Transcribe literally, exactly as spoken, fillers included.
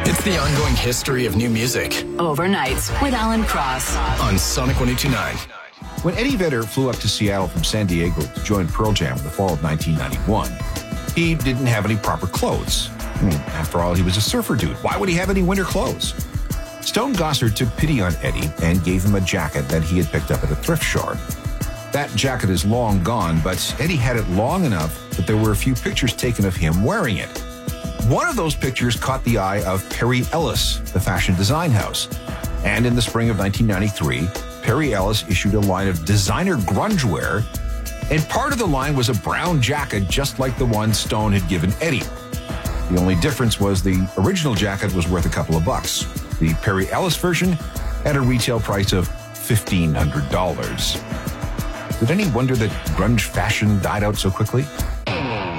It's the ongoing history of new music. Overnights with Alan Cross. On Sonic one oh two point nine. When Eddie Vedder flew up to Seattle from San Diego to join Pearl Jam in the fall of nineteen ninety-one, he didn't have any proper clothes. I mean, after all, he was a surfer dude. Why would he have any winter clothes? Stone Gossard took pity on Eddie and gave him a jacket that he had picked up at a thrift store. That jacket is long gone, but Eddie had it long enough that there were a few pictures taken of him wearing it. One of those pictures caught the eye of Perry Ellis, the fashion design house. And in the spring of nineteen ninety-three, Perry Ellis issued a line of designer grunge wear, and part of the line was a brown jacket just like the one Stone had given Eddie. The only difference was the original jacket was worth a couple of bucks. The Perry Ellis version had a retail price of fifteen hundred dollars. Did any wonder that grunge fashion died out so quickly?